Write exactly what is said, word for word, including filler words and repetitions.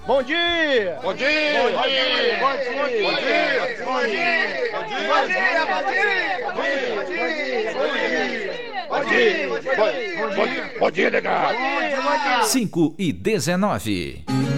Bom dia! Bom dia! Bom dia! Bom dia! Bom dia! Bom dia! Bom dia! Bom dia! Bom dia! Bom dia! Bom dia, negado! Bom dia! cinco e dezenove.